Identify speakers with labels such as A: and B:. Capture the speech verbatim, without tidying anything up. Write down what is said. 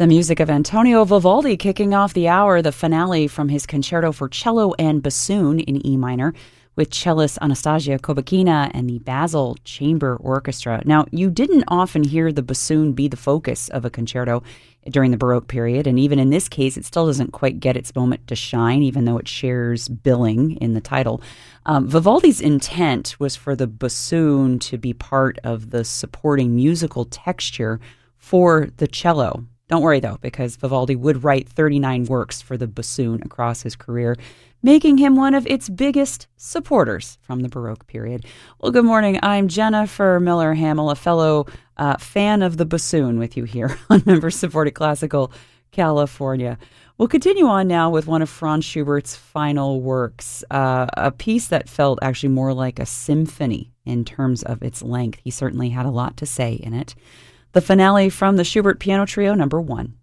A: The music of Antonio Vivaldi kicking off the hour, the finale from his concerto for cello and bassoon in E minor, with cellist Anastasia Kobakina and the Basel Chamber Orchestra. Now, you didn't often hear the bassoon be the focus of a concerto during the Baroque period, and even in this case, it still doesn't quite get its moment to shine, even though it shares billing in the title. Um, Vivaldi's intent was for the bassoon to be part of the supporting musical texture for the cello. Don't worry, though, because Vivaldi would write thirty-nine works for the bassoon across his career, making him one of its biggest supporters from the Baroque period. Well, good morning. I'm Jennifer Miller-Hamill, a fellow uh, fan of the bassoon with you here on Member-Supported Classical California. We'll continue on now with one of Franz Schubert's final works, uh, a piece that felt actually more like a symphony in terms of its length. He certainly had a lot to say in it. The finale from the Schubert Piano Trio, number one.